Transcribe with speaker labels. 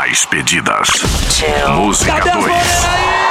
Speaker 1: mais pedidas. Música
Speaker 2: Cadê as
Speaker 1: 2.
Speaker 2: boleiras aí?